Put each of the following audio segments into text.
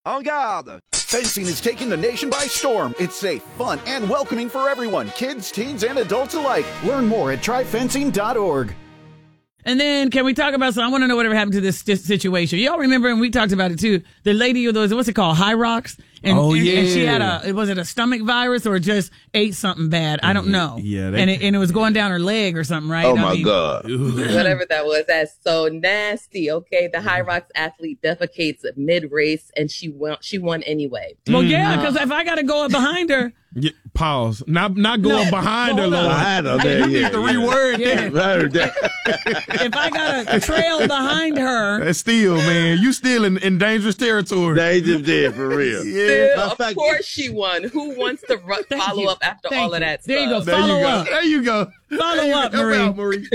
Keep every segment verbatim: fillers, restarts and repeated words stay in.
En garde! Fencing is taking the nation by storm. It's safe, fun, and welcoming for everyone, kids, teens, and adults alike. Learn more at try fencing dot org. And then can we talk about, so I want to know whatever happened to this, this situation. Y'all remember, and we talked about it too, the lady of those, what's it called, High Rocks? And, oh, and, yeah. and she had a, was it a stomach virus or just ate something bad? I don't know. Yeah. They, and, it, and it was going down her leg or something, right? Oh, I my mean, God. Whatever that was, that's so nasty. Okay, the High Rocks athlete defecates mid-race, and she won. She won anyway. Well, yeah, because if I got to go up behind her. Yeah, pause. Not not going No, behind her, Lord. Behind her, there, You yeah, need to yeah. reword Yeah. that. If I got to trail behind her. That's still, man. You still in, in dangerous territory. Dangerous there, for real. Yeah. Still, of course she won. Who wants to ru- Thank follow you. up after Thank all of you. that There you go. stuff? There you Follow go. up. There you go. Follow There you up, go. Marie. Help out, Marie.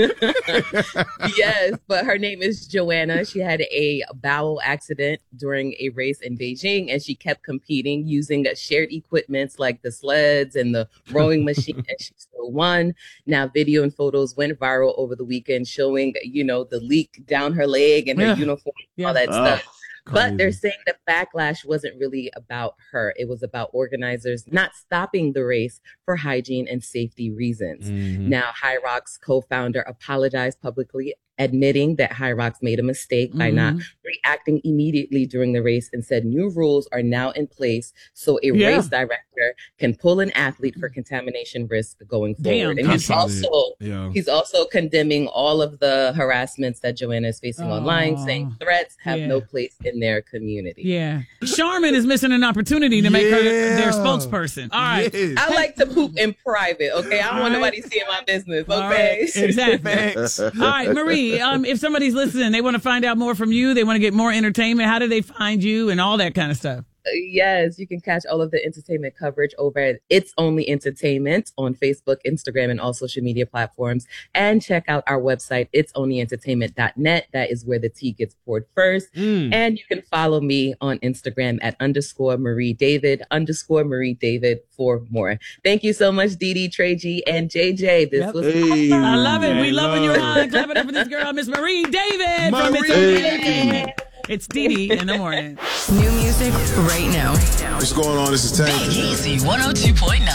Yes, but her name is Joanna. She had a bowel accident during a race in Beijing, and she kept competing using shared equipments like the sleds and the rowing machine, and she still won. Now, video and photos went viral over the weekend showing, you know, the leak down her leg and her Yeah. uniform, Yeah. all that Oh. stuff. But they're Crazy. saying the backlash wasn't really about her. It was about organizers not stopping the race for hygiene and safety reasons. Mhm. Now, High Rocks co-founder apologized publicly, admitting that High Rocks made a mistake by not reacting immediately during the race, and said new rules are now in place so a Yeah. race director can pull an athlete for contamination risk going Damn. forward. And he's That's solid. also Yeah. he's also condemning all of the harassments that Joanna is facing online, Aw. saying threats have Yeah. no place in their community. Yeah. Charmin is missing an opportunity to make her Yeah. their spokesperson. All right. Yes. I like to poop in private, okay? I don't want All right. nobody seeing my business, All okay? right. Exactly. Facts. All right, Marie, um, if somebody's listening, they want to find out more from you, they want to get more entertainment, how do they find you and all that kind of stuff? Yes, you can catch all of the entertainment coverage over at It's Only Entertainment on Facebook, Instagram, and all social media platforms. And check out our website, its only entertainment dot net. That is where the tea gets poured first. Mm. And you can follow me on Instagram at underscore Marie David, underscore Marie David for more. Thank you so much, Dee Dee, Trey G, and J J. This Yep. was Hey. I love it. We Love love when you're it. on. Clap it up for this girl, Miss Marie David from It's Marie. Only Entertainment. It's Dee Dee in the morning. New music right now. What's going on? This is Tank. Easy one oh two point nine.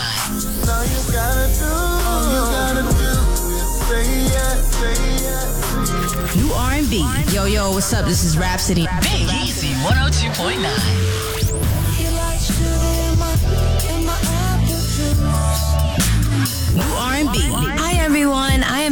New R and B. Yo, yo, what's up? This is Rhapsody. Big Easy one oh two point nine. New R and B. Hi, everyone. I am